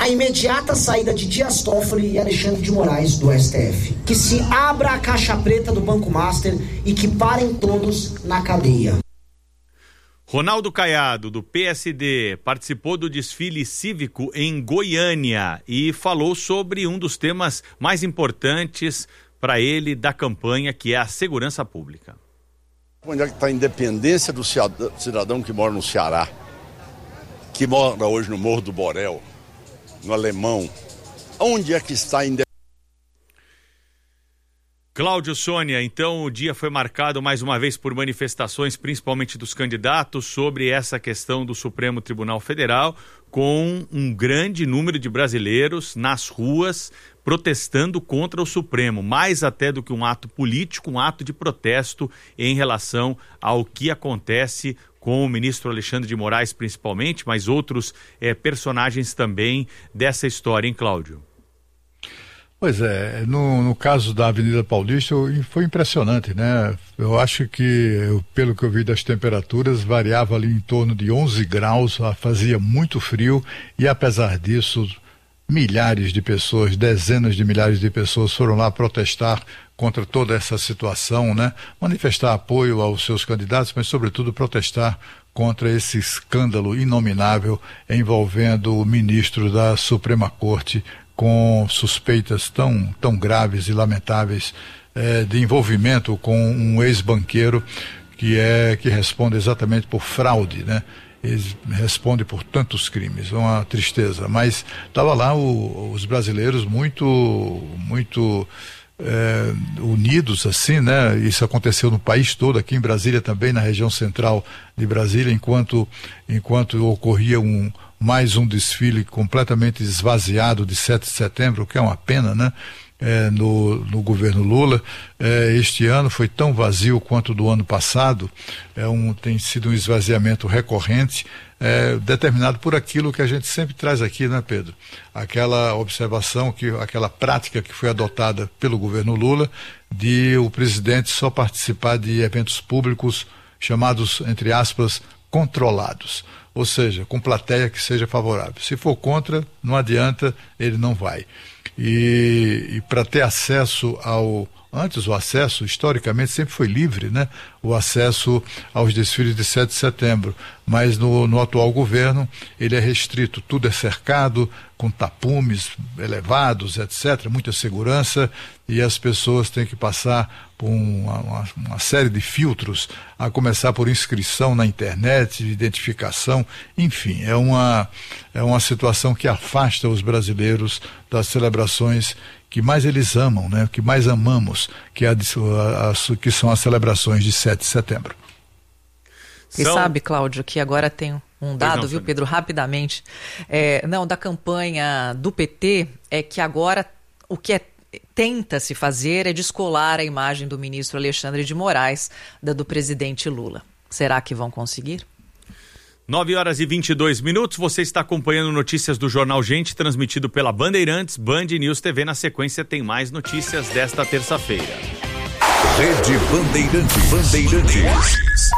a imediata saída de Dias Toffoli e Alexandre de Moraes do STF. Que se abra a caixa preta do Banco Master e que parem todos na cadeia. Ronaldo Caiado, do PSD, participou do desfile cívico em Goiânia e falou sobre um dos temas mais importantes para ele da campanha, que é a segurança pública. Onde é que está a independência do cidadão que mora no Ceará, que mora hoje no Morro do Borel, no Alemão? Onde é que está a independência? Cláudio, Sônia, então o dia foi marcado mais uma vez por manifestações, principalmente dos candidatos, sobre essa questão do Supremo Tribunal Federal, com um grande número de brasileiros nas ruas protestando contra o Supremo, mais até do que um ato político, um ato de protesto em relação ao que acontece com o ministro Alexandre de Moraes principalmente, mas outros personagens também dessa história, hein, Cláudio? Pois é, no caso da Avenida Paulista foi impressionante, né? Eu acho que, pelo que eu vi das temperaturas, variava ali em torno de 11 graus, fazia muito frio e apesar disso, milhares de pessoas, dezenas de milhares de pessoas foram lá protestar contra toda essa situação, né? Manifestar apoio aos seus candidatos, mas sobretudo protestar contra esse escândalo inominável envolvendo o ministro da Suprema Corte, com suspeitas tão graves e lamentáveis de envolvimento com um ex-banqueiro que responde exatamente por fraude, né? Ele responde por tantos crimes, é uma tristeza, mas estava lá os brasileiros muito unidos assim, né? Isso aconteceu no país todo, aqui em Brasília também, na região central de Brasília, enquanto ocorria mais um desfile completamente esvaziado de 7 de setembro, que é uma pena, né? No governo Lula. Este ano foi tão vazio quanto do ano passado, tem sido um esvaziamento recorrente, determinado por aquilo que a gente sempre traz aqui, né, Pedro? Aquela observação, aquela prática que foi adotada pelo governo Lula de o presidente só participar de eventos públicos chamados, entre aspas, controlados, ou seja, com plateia que seja favorável. Se for contra, não adianta, ele não vai. E para ter acesso antes o acesso historicamente sempre foi livre, né? O acesso aos desfiles de 7 de setembro, mas no atual governo ele é restrito, tudo é cercado com tapumes elevados, etc, muita segurança, e as pessoas têm que passar por uma série de filtros, a começar por inscrição na internet, identificação, enfim, é uma situação que afasta os brasileiros das celebrações que mais eles amam, né? Que mais amamos, que são as celebrações de 7 de setembro. Você sabe, Cláudio, que agora tem um dado, viu, Pedro, rapidamente, da campanha do PT, é que agora o que tenta-se fazer é descolar a imagem do ministro Alexandre de Moraes da do presidente Lula. Será que vão conseguir? 9h22, você está acompanhando notícias do Jornal Gente, transmitido pela Bandeirantes, Band News TV. Na sequência tem mais notícias desta terça-feira. Rede Bandeirantes.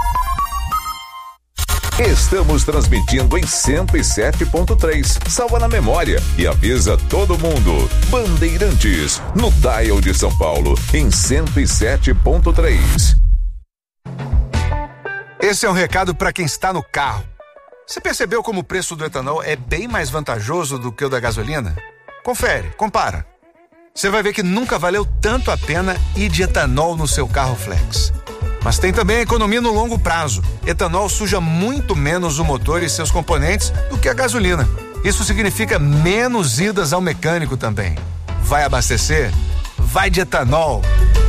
Estamos transmitindo em 107.3. Salva na memória e avisa todo mundo. Bandeirantes, no dial de São Paulo, em 107.3. Esse é um recado para quem está no carro. Você percebeu como o preço do etanol é bem mais vantajoso do que o da gasolina? Confere, compara. Você vai ver que nunca valeu tanto a pena ir de etanol no seu carro flex. Mas tem também a economia no longo prazo. Etanol suja muito menos o motor e seus componentes do que a gasolina. Isso significa menos idas ao mecânico também. Vai abastecer? Vai de etanol.